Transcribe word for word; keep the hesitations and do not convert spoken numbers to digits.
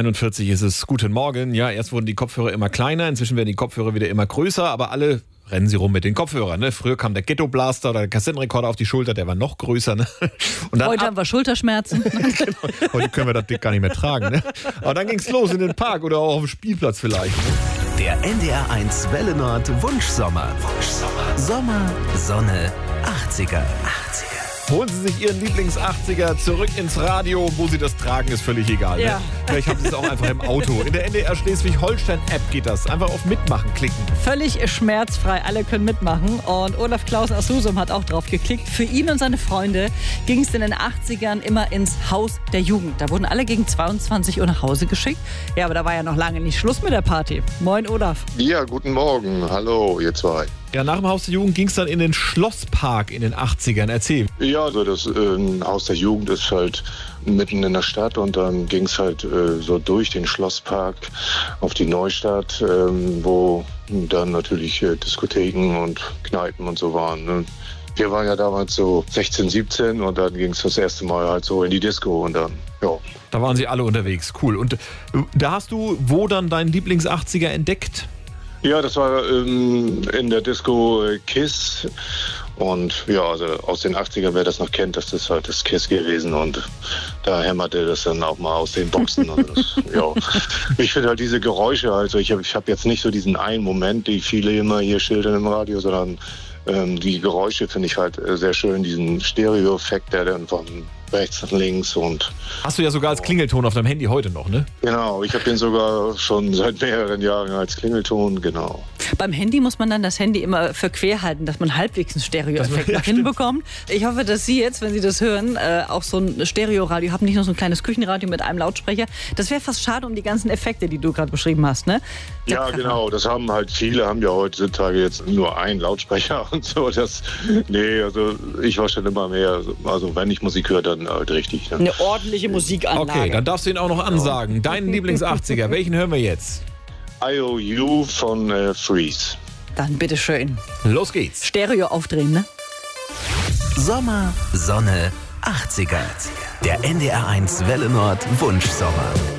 einundvierzig ist es. Guten Morgen. Ja, erst wurden die Kopfhörer immer kleiner, inzwischen werden die Kopfhörer wieder immer größer, aber alle rennen sie rum mit den Kopfhörern. Ne? Früher kam der Ghetto Blaster oder der Kassettenrekorder auf die Schulter, der war noch größer. Ne? Und dann Heute ab- haben wir Schulterschmerzen. genau, heute können wir das Ding gar nicht mehr tragen. Ne? Aber dann ging's los in den Park oder auch auf dem Spielplatz vielleicht. Ne? Der N D R eins Welle Nord Wunschsommer. Wunschsommer. Sommer, Sonne, achtziger. achtziger. Holen Sie sich Ihren Lieblings-achtziger zurück ins Radio, wo Sie das tragen, ist völlig egal. Ja. Ne? Vielleicht haben Sie es auch einfach im Auto. In der N D R Schleswig-Holstein-App geht das. Einfach auf Mitmachen klicken. Völlig schmerzfrei, alle können mitmachen. Und Olaf Klausen aus Husum hat auch drauf geklickt. Für ihn und seine Freunde ging es in den achtzigern immer ins Haus der Jugend. Da wurden alle gegen zweiundzwanzig Uhr nach Hause geschickt. Ja, aber da war ja noch lange nicht Schluss mit der Party. Moin, Olaf. Ja, guten Morgen. Hallo, ihr zwei. Ja, nach dem Haus der Jugend ging es dann in den Schlosspark in den achtzigern. Erzähl. Ja, also das äh, Haus der Jugend ist halt mitten in der Stadt und dann ging es halt äh, so durch den Schlosspark auf die Neustadt, ähm, wo dann natürlich äh, Diskotheken und Kneipen und so waren. Ne? Wir waren ja damals so sechzehn, siebzehn und dann ging es das erste Mal halt so in die Disco und dann, ja. Da waren sie alle unterwegs. Cool. Und äh, da hast du wo dann deinen Lieblings-achtziger entdeckt? Ja, das war ähm, in der Disco äh, Kiss. Und ja, also aus den achtzigern, wer das noch kennt, das ist halt das Kiss gewesen. Und da hämmerte das dann auch mal aus den Boxen. Und das, ja. Ich finde halt diese Geräusche, also ich habe ich hab jetzt nicht so diesen einen Moment, die viele immer hier schildern im Radio, sondern ähm, die Geräusche finde ich halt äh, sehr schön. Diesen Stereo-Effekt, der dann von rechts nach links und... Hast du ja sogar als Klingelton auf deinem Handy heute noch, ne? Genau, ich habe den sogar schon seit mehreren Jahren als Klingelton, genau. Beim Handy muss man dann das Handy immer für quer halten, dass man halbwegs einen Stereo-Effekt ja, noch hinbekommt. Ich hoffe, dass Sie jetzt, wenn Sie das hören, äh, auch so ein Stereoradio haben, nicht nur so ein kleines Küchenradio mit einem Lautsprecher. Das wäre fast schade um die ganzen Effekte, die du gerade beschrieben hast, ne? Der Ja, Pfeffer. genau. Das haben halt viele, haben ja heutzutage jetzt nur einen Lautsprecher und so. Das, nee, also ich war schon immer mehr, also wenn ich Musik höre, dann halt richtig. Ne? Eine ordentliche Musikanlage. Okay, dann darfst du ihn auch noch ansagen. Deinen Lieblings-achtziger, welchen hören wir jetzt? I O U von äh, Freeze. Dann bitteschön. Los geht's. Stereo aufdrehen, ne? Sommer, Sonne, achtziger. Der N D R eins Welle Nord Wunschsommer.